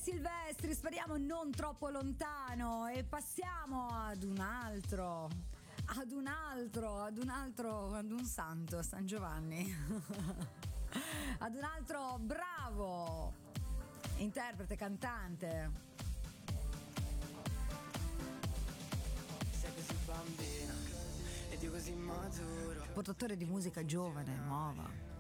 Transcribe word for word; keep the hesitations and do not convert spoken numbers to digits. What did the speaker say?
Silvestri, speriamo non troppo lontano, e passiamo ad un altro, ad un altro, ad un altro, ad un santo, San Giovanni, ad un altro bravo interprete, cantante. Sei così bambina ed io così maturo, Portatore di musica giovane, nuova.